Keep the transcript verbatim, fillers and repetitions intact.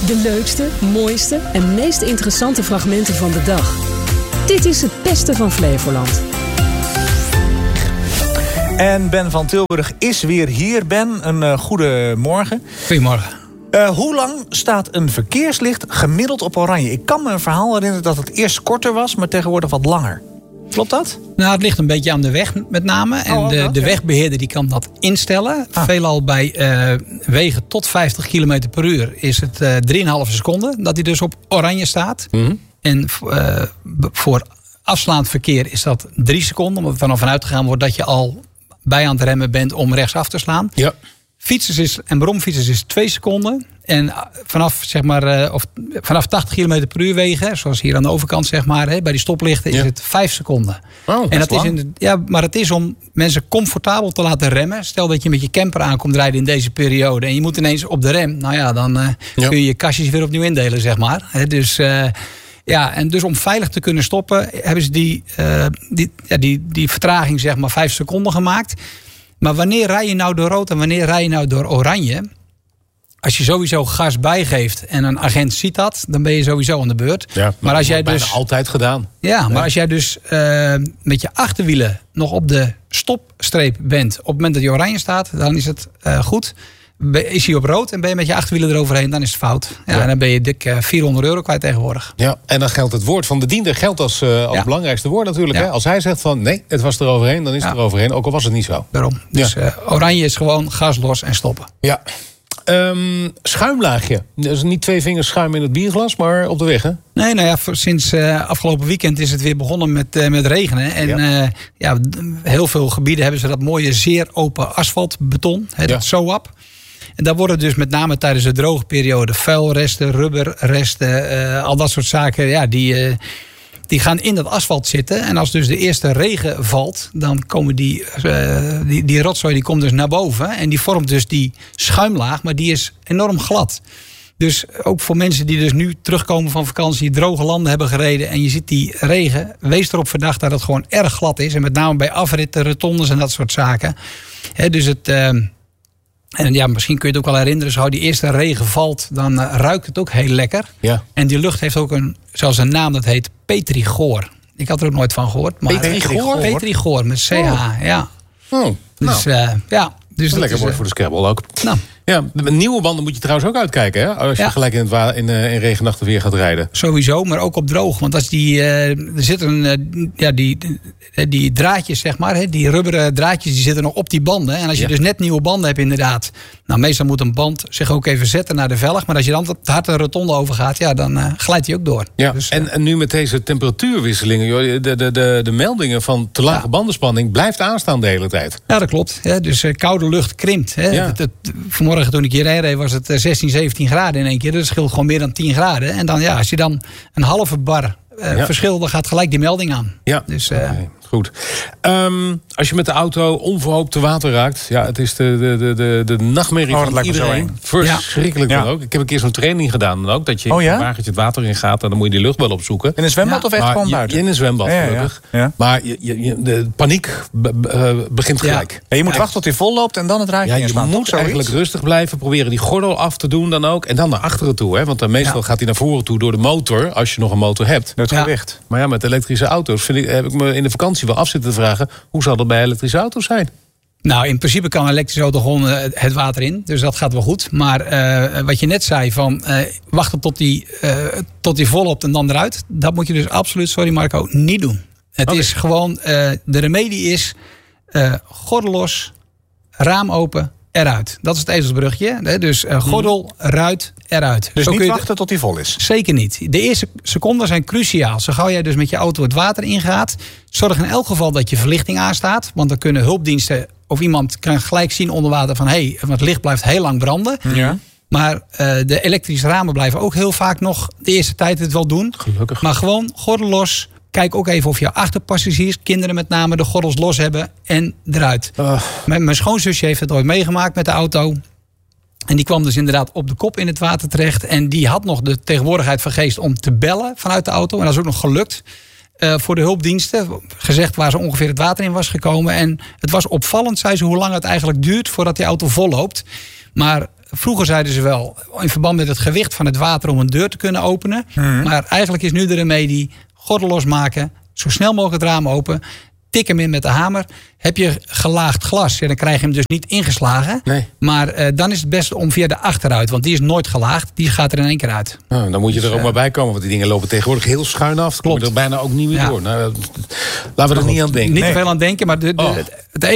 De leukste, mooiste en meest interessante fragmenten van de dag. Dit is het beste van Flevoland. En Ben van Tilburg is weer hier. Ben, een uh, goede morgen. Goedemorgen. Uh, hoe lang staat een verkeerslicht gemiddeld op oranje? Ik kan me een verhaal herinneren dat het eerst korter was, maar tegenwoordig wat langer. Klopt dat? Nou, het ligt een beetje aan de weg met name. En oh, de, dat, de ja. wegbeheerder die kan dat instellen. Ah. Veelal bij uh, wegen tot vijftig kilometer per uur is het uh, drie komma vijf seconden dat hij dus op oranje staat. Mm-hmm. En uh, voor afslaand verkeer is dat drie seconden. Omdat er vanaf vanuit gegaan wordt dat je al bij aan het remmen bent om rechtsaf te slaan. Ja. Fietsers is, en bromfietsers is twee seconden. En vanaf, zeg maar, uh, of, vanaf tachtig kilometer per uur wegen, zoals hier aan de overkant, zeg maar, hè, bij die stoplichten, is ja. het vijf seconden. Oh, en dat is in de, ja, maar het is om mensen comfortabel te laten remmen. Stel dat je met je camper aankomt rijden in deze periode en je moet ineens op de rem. Nou ja, dan uh, ja. kun je je kastjes weer opnieuw indelen, zeg maar. Hè, dus uh, ja, en dus om veilig te kunnen stoppen, hebben ze die, uh, die, ja, die, die vertraging, zeg maar, vijf seconden gemaakt. Maar wanneer rij je nou door rood en wanneer rij je nou door oranje? Als je sowieso gas bijgeeft en een agent ziet dat, dan ben je sowieso aan de beurt. Ja, maar, maar als jij bijna dus altijd gedaan. Ja, maar ja. als jij dus uh, met je achterwielen nog op de stopstreep bent, op het moment dat je oranje staat, dan is het uh, goed. Is hij op rood en ben je met je achterwielen eroverheen, dan is het fout. Ja, ja. En dan ben je dik uh, vierhonderd euro kwijt tegenwoordig. Ja, en dan geldt het woord van de diender geldt als, uh, als ja. belangrijkste woord natuurlijk. Ja. Hè? Als hij zegt van nee, het was eroverheen, dan is ja. het eroverheen. Ook al was het niet zo. Daarom. Dus ja. uh, oranje is gewoon gas los en stoppen. Ja. Um, schuimlaagje. Dus niet twee vingers schuim in het bierglas, maar op de weg, hè? Nee, nou ja, sinds uh, afgelopen weekend is het weer begonnen met, uh, met regenen. En ja. Uh, ja, heel veel gebieden hebben ze dat mooie zeer open asfaltbeton, hè, dat ja. S O A P. En daar worden dus met name tijdens de droge periode vuilresten, rubberresten, uh, al dat soort zaken, ja, die, uh, die gaan in dat asfalt zitten. En als dus de eerste regen valt, dan komen die, uh, die, die rotzooi die komt dus naar boven. En die vormt dus die schuimlaag, maar die is enorm glad. Dus ook voor mensen die dus nu terugkomen van vakantie, droge landen hebben gereden en je ziet die regen, wees erop verdacht dat het gewoon erg glad is. En met name bij afritten, rotondes en dat soort zaken. He, dus het... Uh, En ja, misschien kun je het ook wel herinneren, zo die eerste regen valt, dan uh, ruikt het ook heel lekker. Ja. En die lucht heeft ook een, zelfs een naam, dat heet petrigoor. Ik had er ook nooit van gehoord. Maar petrigoor? Petrigoor, met C H, oh. ja. Oh, dus nou. uh, ja. Dus dat lekker is, woord voor de Scrabble ook. Nou. Ja, met nieuwe banden moet je trouwens ook uitkijken, hè? Als je ja. gelijk in, het wa- in, uh, in regennachten weer gaat rijden. Sowieso, maar ook op droog. Want als die, uh, er zitten uh, ja, die, die, die draadjes, zeg maar, hè, die rubberen draadjes, die zitten nog op die banden. En als je ja. dus net nieuwe banden hebt, inderdaad. Nou, meestal moet een band zich ook even zetten naar de velg. Maar als je dan te hard de rotonde overgaat, ja, dan uh, glijdt hij ook door. Ja. Dus, en, en nu met deze temperatuurwisselingen, joh, de, de, de, de meldingen van te lage ja. bandenspanning blijft aanstaan de hele tijd. Ja, dat klopt. Ja, dus uh, koude lucht krimpt. Hè. Ja. Het, het, vanmorgen toen ik hierheen reed was het zestien, zeventien graden in één keer. Dat scheelt gewoon meer dan tien graden. En dan, ja, als je dan een halve bar uh, ja. verschil, dan gaat gelijk die melding aan. Ja, dus, uh, okay, goed. Um, als je met de auto onverhoopt te water raakt, ja, het is de, de, de, de, de nachtmerrie oh, van iedereen. Verschrikkelijk ja. dan ook. Ik heb een keer zo'n training gedaan dan ook, dat je oh, ja? in een wagentje het water in gaat en dan moet je die lucht wel opzoeken. In een zwembad ja. of echt maar gewoon buiten? In een zwembad, ja, gelukkig. Ja, ja. Maar je, je, de paniek be, be, begint gelijk. Ja. Ja, je moet ja. wachten tot hij vol loopt en dan het raakje ja, je slaan. moet eigenlijk rustig blijven, proberen die gordel af te doen dan ook. En dan naar achteren toe, hè? Want dan meestal ja. gaat hij naar voren toe door de motor, als je nog een motor hebt. Het ja. gewicht. Maar ja, met elektrische auto's vind ik, heb ik me in de vakantie wel af zitten vragen, hoe zal dat bij elektrische auto's zijn? Nou, in principe kan een elektrische auto gewoon uh, het water in. Dus dat gaat wel goed. Maar uh, wat je net zei, van uh, wachten tot die, uh, tot die volop en dan eruit. Dat moet je dus absoluut, sorry Marco, niet doen. Het okay. is gewoon, uh, de remedie is uh, gordel los, raam open, eruit. Dat is het ezelsbrugje. Dus uh, gordel, ruit, eruit. Dus Zo niet kun je wachten tot die vol is? Zeker niet. De eerste seconden zijn cruciaal. Zo gauw jij dus met je auto het water ingaat, zorg in elk geval dat je verlichting aanstaat. Want dan kunnen hulpdiensten of iemand kan gelijk zien onder water van hé, hey, het licht blijft heel lang branden. Ja. Maar uh, de elektrische ramen blijven ook heel vaak nog de eerste tijd het wel doen. Gelukkig. Maar gewoon gordel los. Kijk ook even of je achterpassagiers, kinderen met name, de gordels los hebben en eruit. Uh. Mijn, mijn schoonzusje heeft het ooit meegemaakt met de auto. En die kwam dus inderdaad op de kop in het water terecht. En die had nog de tegenwoordigheid van geest om te bellen vanuit de auto. En dat is ook nog gelukt uh, voor de hulpdiensten. Gezegd waar ze ongeveer het water in was gekomen. En het was opvallend, zei ze, hoe lang het eigenlijk duurt voordat die auto volloopt. Maar vroeger zeiden ze wel, in verband met het gewicht van het water om een deur te kunnen openen. Hmm. Maar eigenlijk is nu de remedie, gordel losmaken, zo snel mogelijk het raam open, tik hem in met de hamer. Heb je gelaagd glas, ja, dan krijg je hem dus niet ingeslagen. Nee. Maar uh, dan is het beste om via de achteruit, want die is nooit gelaagd. Die gaat er in één keer uit. Nou, dan moet je er dus, ook uh, maar bij komen, want die dingen lopen tegenwoordig heel schuin af. Klopt. Kom je er bijna ook niet meer ja. door. Nou, laten we er niet aan denken. Niet nee. te veel aan denken, maar de, de, oh. het